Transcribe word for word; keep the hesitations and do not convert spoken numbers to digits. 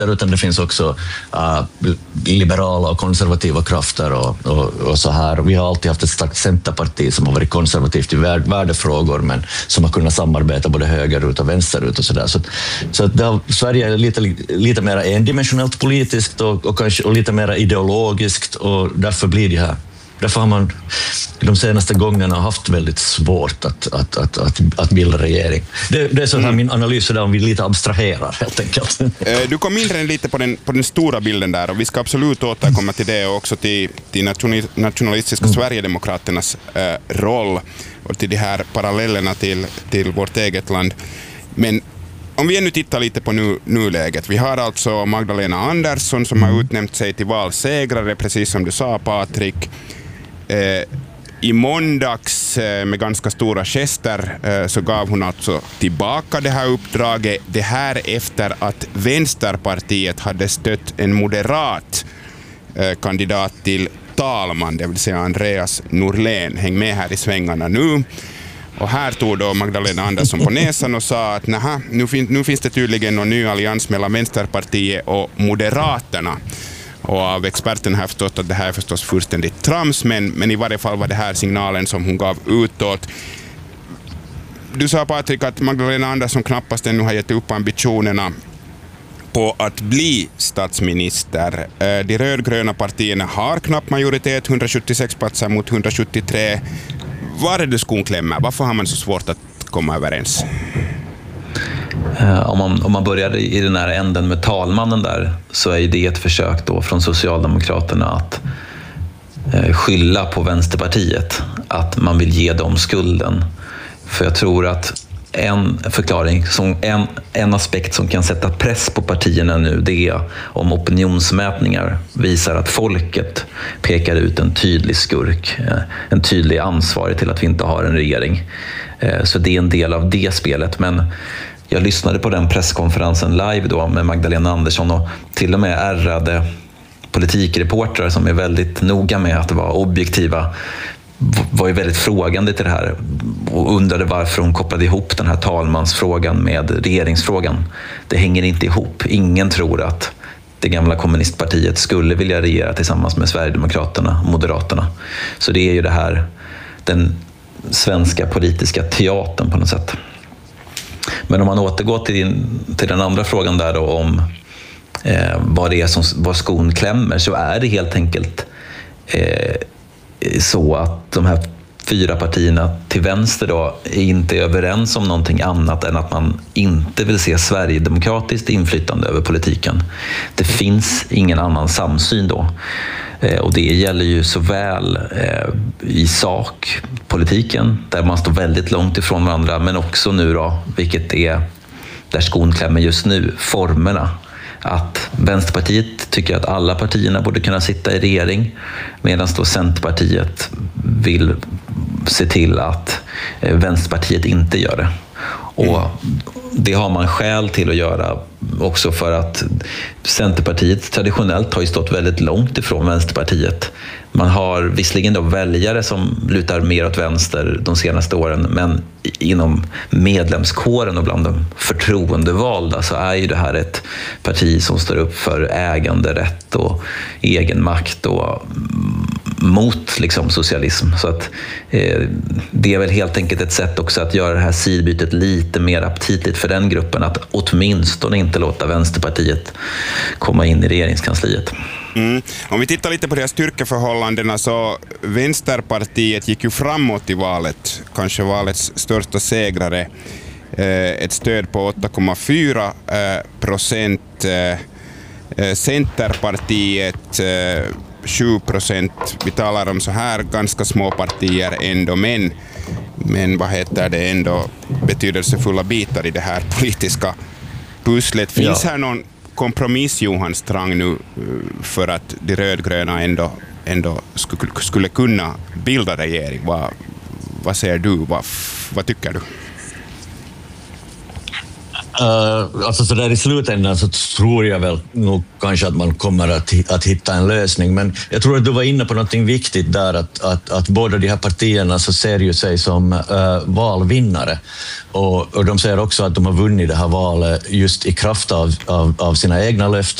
utan det finns också uh, liberala och konservativa krafter och, och, och så här. Vi har alltid haft ett starkt centerparti som har varit konservativt i värd, värdefrågor, men som har kunnat samarbeta både högerut och vänsterut och sådär. Så, så att det har, Sverige är lite, lite mer endimensionellt politiskt och, och kanske och lite mer ideologiskt, och därför blir det här. Därför har man de senaste gångerna haft väldigt svårt att, att, att, att, att bilda regering. Det, det är så här mm. min analys är där, om vi lite abstraherar helt enkelt. Du kom in lite på den, på den stora bilden där, och vi ska absolut återkomma till det och också till, till nationalistiska mm. Sverigedemokraternas äh, roll och till de här parallellerna till, till vårt eget land. Men om vi ännu tittar lite på nu, nuläget. Vi har alltså Magdalena Andersson som har utnämnt sig till valsegrare, precis som du sa, Patrik. Eh, I måndags eh, med ganska stora gester eh, så gav hon alltså tillbaka det här uppdraget. Det här efter att Vänsterpartiet hade stött en moderat eh, kandidat till talman, det vill säga Andreas Norlén. Häng med här i svängarna nu. Och här tog då Magdalena Andersson på näsan och sa att naha, nu, fin- nu finns det tydligen någon ny allians mellan Vänsterpartiet och Moderaterna. Och av experten har jag förstått att det här är förstås fullständigt trams, men, men i varje fall var det här signalen som hon gav utåt. Du sa, Patrik, att Magdalena Andersson knappast ännu har gett upp ambitionerna på att bli statsminister. De rödgröna partierna har knapp majoritet, hundrasjuttiosex platser mot hundrasjuttiotre. Var är det skon klämmer? Varför har man så svårt att komma överens? Om man, om man börjar i den här änden med talmannen där, så är det ett försök då från Socialdemokraterna att skylla på Vänsterpartiet, att man vill ge dem skulden. För jag tror att en förklaring, som en, en aspekt som kan sätta press på partierna nu, det är om opinionsmätningar visar att folket pekar ut en tydlig skurk, en tydlig ansvarig till att vi inte har en regering. Så det är en del av det spelet. Men jag lyssnade på den presskonferensen live då med Magdalena Andersson, och till och med ärrade politikreportrar som är väldigt noga med att vara objektiva var ju väldigt frågande till det här och undrade varför hon kopplade ihop den här talmansfrågan med regeringsfrågan. Det hänger inte ihop. Ingen tror att det gamla kommunistpartiet skulle vilja regera tillsammans med Sverigedemokraterna och Moderaterna. Så det är ju det här, den svenska politiska teatern på något sätt. Men om man återgår till, din, till den andra frågan där då, om eh, vad det är som vad skon klämmer, så är det helt enkelt eh, så att de här fyra partierna till vänster då inte är överens om någonting annat än att man inte vill se Sverigedemokratiskt inflytande över politiken. Det finns ingen annan samsyn då. Och det gäller ju såväl i sakpolitiken, där man står väldigt långt ifrån varandra, men också nu då, vilket är där skon klämmer just nu, formerna. Att Vänsterpartiet tycker att alla partierna borde kunna sitta i regering, medan då Centerpartiet vill se till att Vänsterpartiet inte gör det. Och det har man skäl till att göra också för att Centerpartiet traditionellt har ju stått väldigt långt ifrån Vänsterpartiet. Man har visserligen då väljare som lutar mer åt vänster de senaste åren, men inom medlemskåren och bland de förtroendevalda så är ju det här ett parti som står upp för äganderätt och egenmakt och mot liksom socialism. Så att eh, det är väl helt enkelt ett sätt också att göra det här sidbytet lite mer aptitligt för den gruppen, att åtminstone inte låta Vänsterpartiet komma in i regeringskansliet. Mm. Om vi tittar lite på de här styrkeförhållandena, så Vänsterpartiet gick ju framåt i valet, kanske valets största segrare. Eh, ett stöd på åtta komma fyra eh, procent. Eh, Centerpartiet eh, sju procent. Vi talar om så här ganska små partier ändå, men, men vad heter det, ändå betydelsefulla bitar i det här politiska pusslet. Finns ja. här någon kompromiss, Johan Strang, nu för att de rödgröna ändå, ändå skulle, skulle kunna bilda regering? Vad, vad säger du? Vad, vad tycker du? Uh, alltså så där i slutändan så tror jag väl nog kanske att man kommer att, att hitta en lösning, men jag tror att du var inne på något viktigt där, att, att, att båda de här partierna så ser ju sig som uh, valvinnare, och, och de säger också att de har vunnit det här valet just i kraft av, av, av sina egna löften